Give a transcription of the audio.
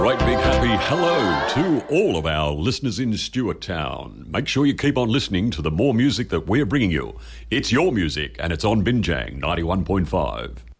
Right, big happy hello to all of our listeners in Stewart Town. Make sure you keep on listening to the more music that we're bringing you. It's your music and it's on Binjang 91.5.